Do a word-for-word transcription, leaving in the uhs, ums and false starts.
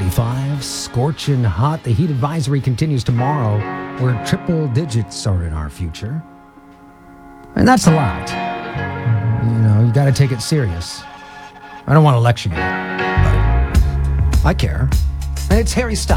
forty-five, scorching hot. The heat advisory continues tomorrow, where triple digits are in our future. And that's a lot. You know, you got to take it serious. I don't want to lecture you, but I care. And it's Harry Styles.